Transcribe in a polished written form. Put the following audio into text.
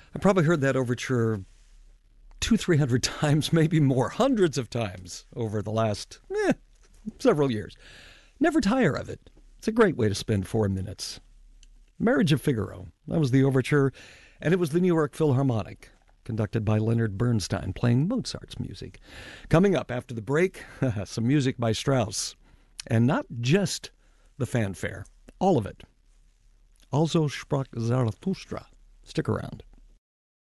I probably heard that overture 200-300 times, maybe more, hundreds of times over the last several years. Never tire of it. It's a great way to spend 4 minutes. Marriage of Figaro. That was the overture, and it was the New York Philharmonic, conducted by Leonard Bernstein, playing Mozart's music. Coming up after the break, some music by Strauss. And not just the fanfare, all of it. Also sprach Zarathustra. Stick around.